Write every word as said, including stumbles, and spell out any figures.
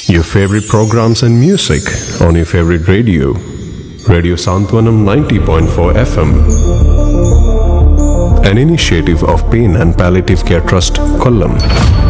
Your favorite programs and music on your favorite radio. Radio Santwanam ninety point four F M. An initiative of Pain and Palliative Care Trust, Kollam.